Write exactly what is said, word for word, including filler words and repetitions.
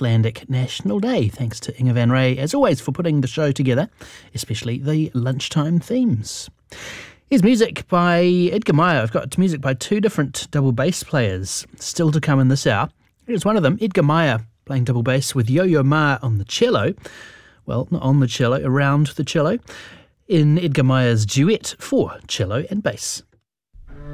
Icelandic National Day. Thanks to Inga van Ray, as always, for putting the show together, especially the lunchtime themes. Here's music by Edgar Meyer. I've got music by two different double bass players still to come in this hour. Here's one of them, Edgar Meyer, playing double bass with Yo-Yo Ma on the cello. Well, not on the cello, around the cello, in Edgar Meyer's duet for cello and bass.